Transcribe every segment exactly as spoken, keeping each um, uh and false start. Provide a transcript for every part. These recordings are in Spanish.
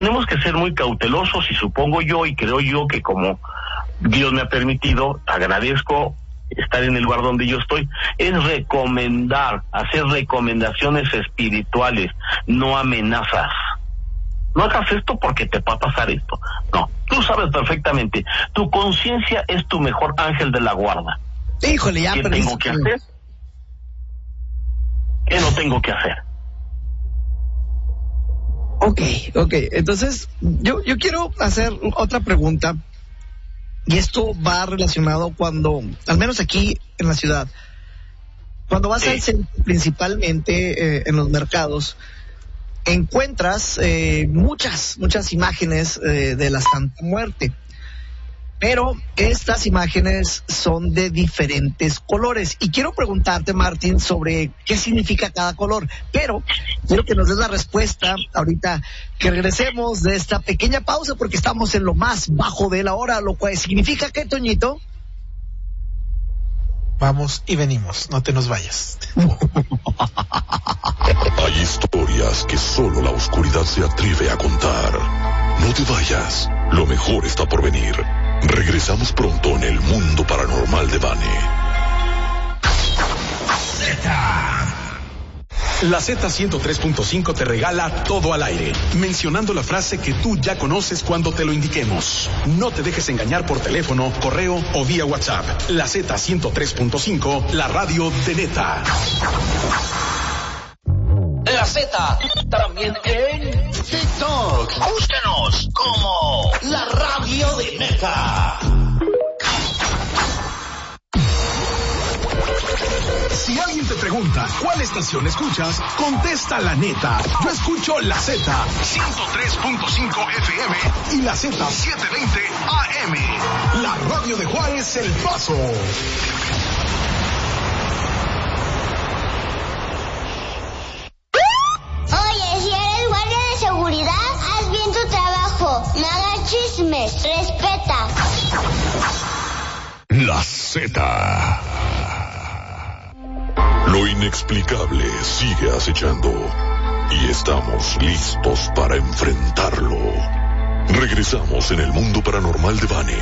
tenemos que ser muy cautelosos y supongo yo y creo yo que como Dios me ha permitido, agradezco estar en el lugar donde yo estoy, es recomendar, hacer recomendaciones espirituales, no amenazas. No hagas esto porque te va a pasar esto. No, tú sabes perfectamente, tu conciencia es tu mejor ángel de la guarda. Híjole, ya, ¿Qué pero tengo que hacer? ¿Qué no tengo que hacer? Ok, ok, entonces yo, yo quiero hacer otra pregunta y esto va relacionado cuando, al menos aquí en la ciudad, cuando vas sí. al centro, principalmente eh, en los mercados, encuentras eh, muchas, muchas imágenes eh, de la Santa Muerte. Pero estas imágenes son de diferentes colores. Y quiero preguntarte, Martín, sobre qué significa cada color. Pero quiero que nos des la respuesta ahorita que regresemos de esta pequeña pausa, porque estamos en lo más bajo de la hora, lo cual significa que, Toñito. Vamos y venimos, no te nos vayas. Hay historias que solo la oscuridad se atreve a contar. No te vayas, lo mejor está por venir. Regresamos pronto en el mundo paranormal de Vane. La Z ciento tres punto cinco te regala todo al aire, mencionando la frase que tú ya conoces cuando te lo indiquemos. No te dejes engañar por teléfono, correo o vía WhatsApp. La Z ciento tres punto cinco, la radio de neta. La Z también en TikTok. Búsquenos como la radio de neta. Si alguien te pregunta cuál estación escuchas, contesta la neta. Yo escucho la Z ciento tres punto cinco F M y la Z setecientos veinte A M. La radio de Juárez, El Paso. Oye, si eres guardia de seguridad, haz bien tu trabajo. No hagas chismes. Respeta. La Z. Lo inexplicable sigue acechando y estamos listos para enfrentarlo. Regresamos en el mundo paranormal de Vane.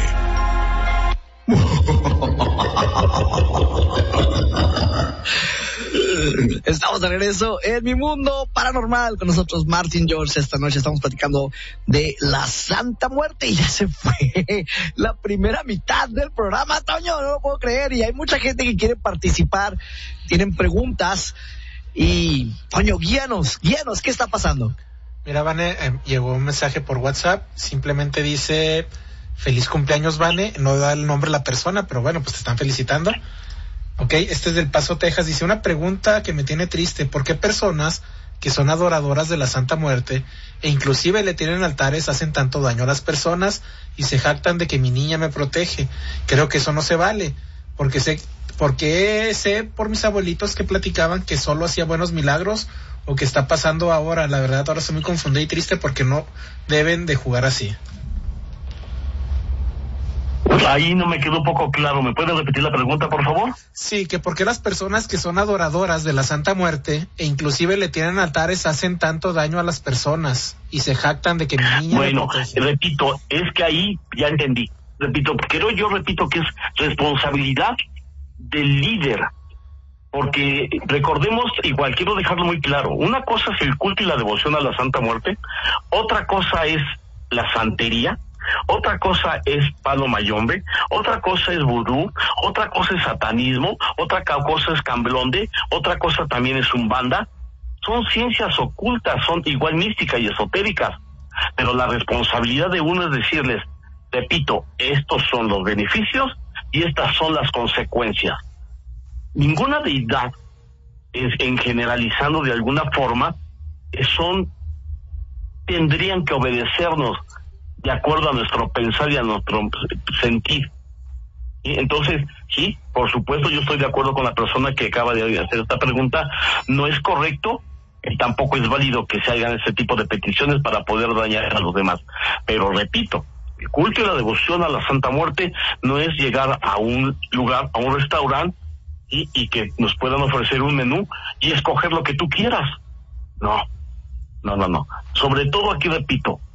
Estamos de regreso en mi mundo paranormal con nosotros Martin George. Esta noche estamos platicando de la Santa Muerte y ya se fue la primera mitad del programa, Toño, no lo puedo creer, y hay mucha gente que quiere participar, tienen preguntas y Toño, guíanos, guíanos, ¿qué está pasando? Mira, Vane, eh, llegó un mensaje por WhatsApp, simplemente dice feliz cumpleaños, Vane, no da el nombre de la persona, pero bueno, pues te están felicitando. Ok, este es del Paso, Texas. Dice, una pregunta que me tiene triste. ¿Por qué personas que son adoradoras de la Santa Muerte e inclusive le tienen altares hacen tanto daño a las personas y se jactan de que mi niña me protege? Creo que eso no se vale. Porque sé, porque sé por mis abuelitos que platicaban que solo hacía buenos milagros o que está pasando ahora. La verdad, ahora estoy muy confundida y triste porque no deben de jugar así. Ahí no me quedó un poco claro. ¿Me puedes repetir la pregunta, por favor? Sí, que por qué las personas que son adoradoras de la Santa Muerte e inclusive le tienen altares hacen tanto daño a las personas y se jactan de que mi niña... Bueno, repito, es que ahí ya entendí. Repito, pero yo repito que es responsabilidad del líder. Porque recordemos, igual quiero dejarlo muy claro, una cosa es el culto y la devoción a la Santa Muerte, otra cosa es la santería, otra cosa es palo mayombe, otra cosa es vudú, otra cosa es satanismo, otra cosa es candomblé, otra cosa también es umbanda. Son ciencias ocultas, son igual místicas y esotéricas, pero la responsabilidad de uno es decirles, repito, estos son los beneficios y estas son las consecuencias. Ninguna deidad, es, en generalizando de alguna forma, son tendrían que obedecernos de acuerdo a nuestro pensar y a nuestro sentir. Y entonces, sí, por supuesto, yo estoy de acuerdo con la persona que acaba de hacer esta pregunta. No es correcto, eh, tampoco es válido que se hagan ese tipo de peticiones para poder dañar a los demás. Pero repito, el culto y la devoción a la Santa Muerte no es llegar a un lugar, a un restaurante y, y que nos puedan ofrecer un menú y escoger lo que tú quieras. No, no, no, no. Sobre todo aquí repito,